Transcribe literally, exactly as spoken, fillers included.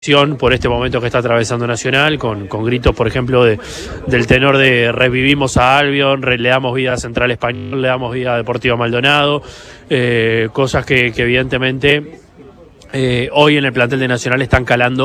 por este momento que está atravesando Nacional, con, con gritos, por ejemplo, de, del tenor de revivimos a Albion, re, le damos vida a Central Español, le damos vida a Deportivo Maldonado, eh, cosas que, que evidentemente eh, hoy en el plantel de Nacional están calando